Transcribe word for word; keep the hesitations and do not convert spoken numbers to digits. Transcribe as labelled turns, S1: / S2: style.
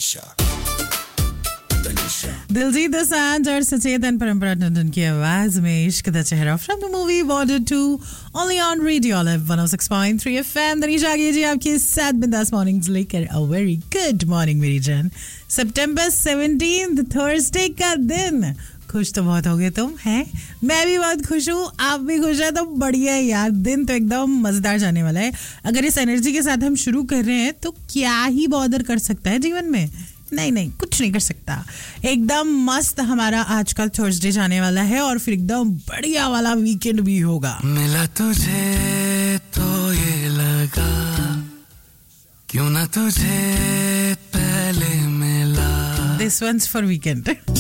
S1: तनीषा
S2: दिलजीत दोसांझ और सचेतन परंपरा टंडन की आवाज में इश्क दा चेहरा from the movie border to only on radio live one O six point three FM. Tanisha आगे जी आपके साथ बिंदास मॉर्निंग्स लेकर अ वेरी गुड मॉर्निंग मेरी जान। सितंबर सेवनटीन्थ थर्सडे का दिन। खुश तो बहुत हो गए तुम हैं, मैं भी बहुत खुश हूँ, आप भी खुश हैं तो बढ़िया है यार। दिन तो एकदम मजेदार जाने वाला है। अगर इस एनर्जी के साथ हम शुरू कर रहे हैं तो क्या ही बॉदर कर सकता है जीवन में। नहीं नहीं कुछ नहीं कर सकता। एकदम मस्त हमारा आज का थर्सडे जाने वाला है और फिर एकदम बढ़िया वाला वीकेंड भी होगा।
S3: मिला तुझे तो ये लगा क्यों ना तुझे पहले मिला।
S2: This once for weekend.